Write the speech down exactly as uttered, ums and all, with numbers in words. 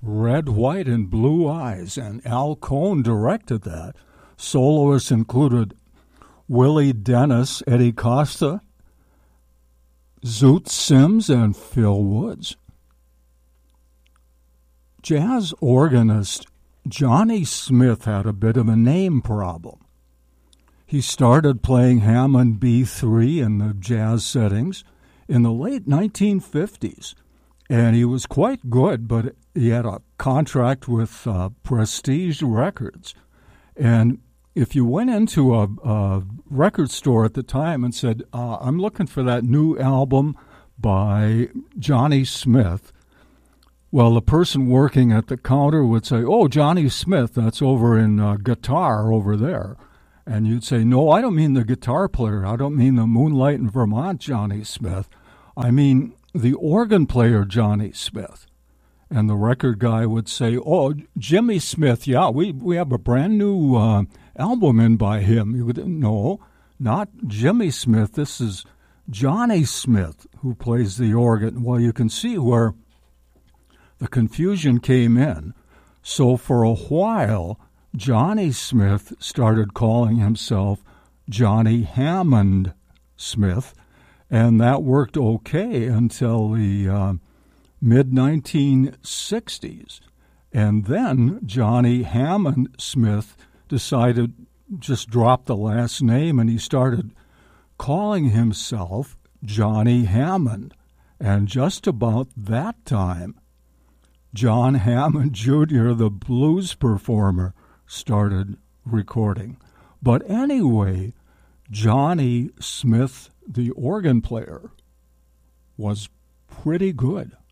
Red, White, and Blue Eyes, and Al Cohn directed that. Soloists included Willie Dennis, Eddie Costa, Zoot Sims, and Phil Woods. Jazz organist Johnny Smith had a bit of a name problem. He started playing Hammond B three in the jazz settings in the late nineteen fifties, and he was quite good, but he had a contract with uh, Prestige Records. And if you went into a, a record store at the time and said, uh, I'm looking for that new album by Johnny Smith, well, the person working at the counter would say, oh, Johnny Smith, that's over in uh, guitar over there. And you'd say, no, I don't mean the guitar player. I don't mean the Moonlight in Vermont Johnny Smith. I mean the organ player Johnny Smith. And the record guy would say, oh, Jimmy Smith, yeah, we, we have a brand new uh, album in by him. You would, no, not Jimmy Smith. This is Johnny Smith who plays the organ. Well, you can see where the confusion came in. So for a while, Johnny Smith started calling himself Johnny Hammond Smith, and that worked okay until the uh, mid nineteen sixties. And then Johnny Hammond Smith decided just drop the last name, and he started calling himself Johnny Hammond. And just about that time, John Hammond Junior, the blues performer, started recording. But anyway, Johnny Smith, the organ player, was pretty good.